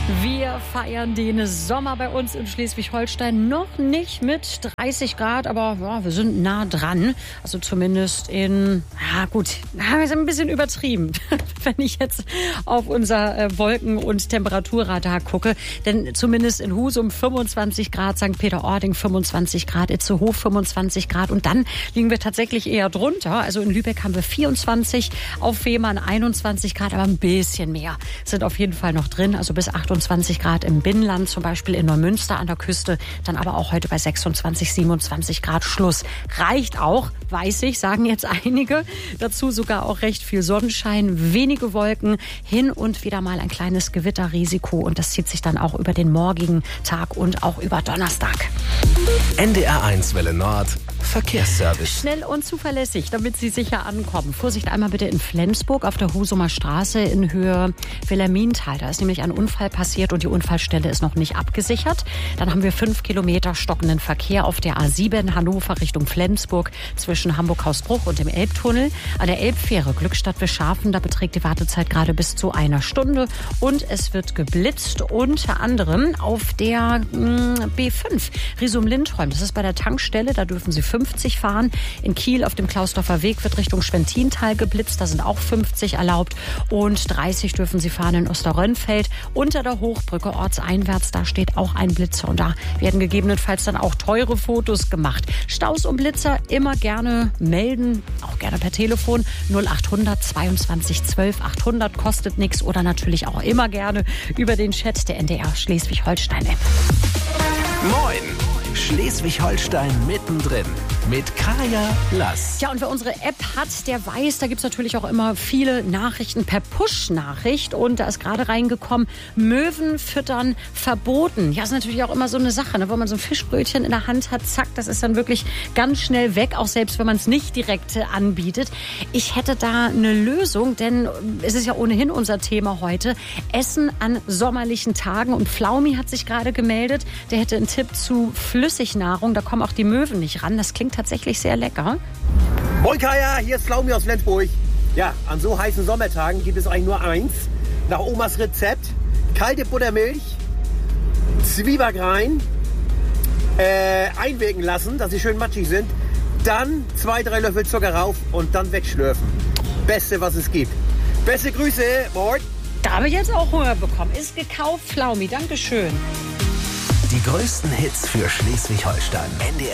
Wir feiern den Sommer bei uns in Schleswig-Holstein noch nicht mit 30 Grad, aber ja, wir sind nah dran. Also zumindest in, wir sind ein bisschen übertrieben, wenn ich jetzt auf unser Wolken- und Temperaturradar gucke. Denn zumindest in Husum 25 Grad, St. Peter-Ording 25 Grad, Itzehoe 25 Grad und dann liegen wir tatsächlich eher drunter. Also in Lübeck haben wir 24, auf Fehmarn 21 Grad, aber ein bisschen mehr sind auf jeden Fall noch drin. Also bis 28 Grad im Binnenland, zum Beispiel in Neumünster an der Küste, dann aber auch heute bei 26, 27 Grad Schluss. Reicht auch, weiß ich, sagen jetzt einige. Dazu sogar auch recht viel Sonnenschein, wenige Wolken, hin und wieder mal ein kleines Gewitterrisiko und das zieht sich dann auch über den morgigen Tag und auch über Donnerstag. NDR1 Welle Nord, Verkehrsservice. Schnell und zuverlässig, damit Sie sicher ankommen. Vorsicht einmal bitte in Flensburg auf der Husumer Straße in Höhe Wilhelminental. Da ist nämlich ein Unfall passiert und die Unfallstelle ist noch nicht abgesichert. Dann haben wir 5 Kilometer stockenden Verkehr auf der A7 Hannover Richtung Flensburg zwischen Hamburg-Hausbruch und dem Elbtunnel. An der Elbfähre Glückstadt-Wischhafen, da beträgt die Wartezeit gerade bis zu 1 Stunde. Und es wird geblitzt, unter anderem auf der B5 Risum-Lindholm. Das ist bei der Tankstelle, da dürfen Sie 50 fahren. In Kiel auf dem Klausdorfer Weg wird Richtung Schwentintal geblitzt. Da sind auch 50 erlaubt. Und 30 dürfen Sie fahren in Osterrönfeld. Unter der Hochbrücke ortseinwärts, da steht auch ein Blitzer. Und da werden gegebenenfalls dann auch teure Fotos gemacht. Staus und Blitzer immer gerne melden. Auch gerne per Telefon. 0800 22 12 800 kostet nichts. Oder natürlich auch immer gerne über den Chat der NDR Schleswig-Holstein-App. Moin! Schleswig-Holstein mittendrin mit Kaya Lass. Ja, und wer unsere App hat, der weiß, da gibt's natürlich auch immer viele Nachrichten per Push-Nachricht. Und da ist gerade reingekommen, Möwen füttern verboten. Ja, ist natürlich auch immer so eine Sache, ne? Wenn man so ein Fischbrötchen in der Hand hat, zack, das ist dann wirklich ganz schnell weg, auch selbst wenn man es nicht direkt anbietet. Ich hätte da eine Lösung, denn es ist ja ohnehin unser Thema heute. Essen an sommerlichen Tagen. Und Flaumi hat sich gerade gemeldet, der hätte einen Tipp zu Flüssignahrung. Da kommen auch die Möwen nicht ran. Das klingt tatsächlich sehr lecker. Moin Kaya, hier ist Flaumi aus Flensburg. Ja, an so heißen Sommertagen gibt es eigentlich nur eins. Nach Omas Rezept. Kalte Buttermilch, Zwieback rein, einwirken lassen, dass sie schön matschig sind. Dann 2-3 Löffel Zucker rauf und dann wegschlürfen. Beste, was es gibt. Beste Grüße, Mord. Da habe ich jetzt auch Hunger bekommen. Ist gekauft, Flaumi. Dankeschön. Die größten Hits für Schleswig-Holstein. NDR